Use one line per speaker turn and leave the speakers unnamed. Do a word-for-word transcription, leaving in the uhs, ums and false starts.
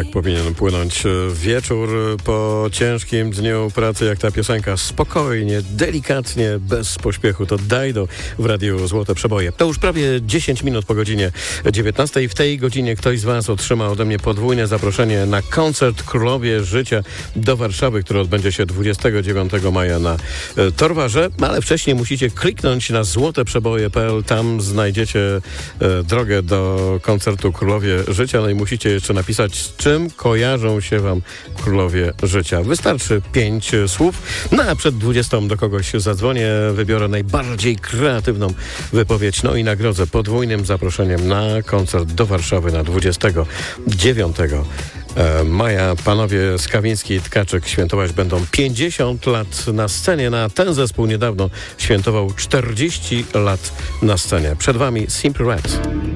Tak powinien płynąć wieczór po ciężkim dniu pracy, jak ta piosenka. Spokojnie, delikatnie, bez pośpiechu. To Dido w Radiu Złote Przeboje. To już prawie dziesięć minut po godzinie dziewiętnastej. W tej godzinie ktoś z Was otrzyma ode mnie podwójne zaproszenie na koncert Królowie Życia do Warszawy, który odbędzie się dwudziestego dziewiątego maja na Torwarze. Ale wcześniej musicie kliknąć na złoteprzeboje kropka p l. Tam znajdziecie e, drogę do koncertu Królowie Życia. No i musicie jeszcze napisać, z czym kojarzą się Wam Królowie Życia. Wystarczy pięć słów. No a przed dwudziestą do kogoś zadzwonię, wybiorę najbardziej kreatywną wypowiedź, no i nagrodzę podwójnym zaproszeniem na koncert do Warszawy na dwudziestego dziewiątego maja. Panowie Skawiński i Tkaczyk świętować będą pięćdziesiąt lat na scenie. Na ten zespół niedawno świętował czterdzieści lat na scenie. Przed Wami Simply Red.